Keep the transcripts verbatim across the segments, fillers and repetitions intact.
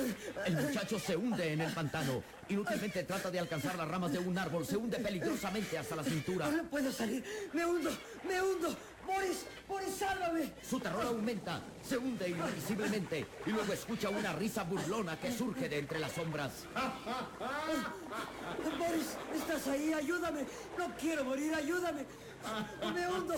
El muchacho se hunde en el pantano. Inútilmente trata de alcanzar las ramas de un árbol. Se hunde peligrosamente hasta la cintura. No puedo salir. Me hundo, me hundo. Boris, Boris, sálvame. Su terror aumenta. Se hunde irremisiblemente. Y luego escucha una risa burlona que surge de entre las sombras. Boris, estás ahí. Ayúdame. No quiero morir. Ayúdame. Me hundo.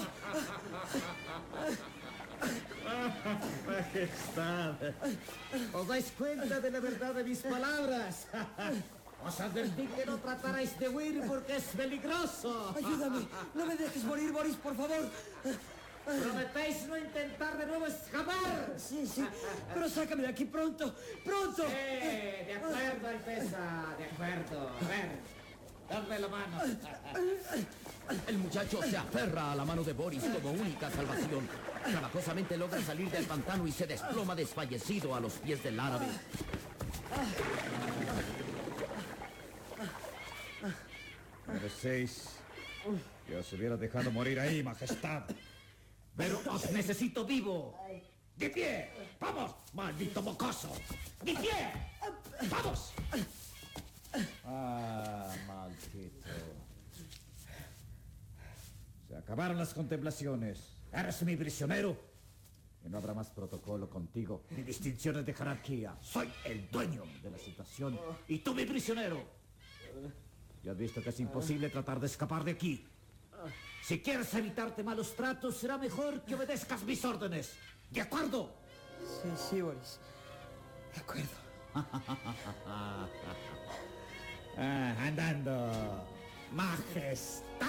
Majestad, ¿os dais cuenta de la verdad de mis palabras? Os advertí que no tratarais de huir porque es peligroso. Ayúdame. No me dejes morir, Boris, por favor. ¿Prometéis no intentar de nuevo escapar? Sí, sí. Pero sácame de aquí pronto. ¡Pronto! Sí, de acuerdo, Alteza. De acuerdo. A ver. Dame la mano. El muchacho se aferra a la mano de Boris como única salvación. Trabajosamente logra salir del pantano y se desploma desfallecido a los pies del árabe. Merecéis que os hubiera dejado morir ahí, majestad. Pero os necesito vivo. ¡De pie! ¡Vamos, maldito mocoso! ¡De pie! ¡Vamos! Ah, maldito. Se acabaron las contemplaciones. Eres mi prisionero. Y no habrá más protocolo contigo, ni distinciones de jerarquía. Soy el dueño de la situación y tú mi prisionero. Ya has visto que es imposible tratar de escapar de aquí. Si quieres evitarte malos tratos, será mejor que obedezcas mis órdenes. ¿De acuerdo? Sí, sí, Boris. De acuerdo. Ah, andando. Majestad.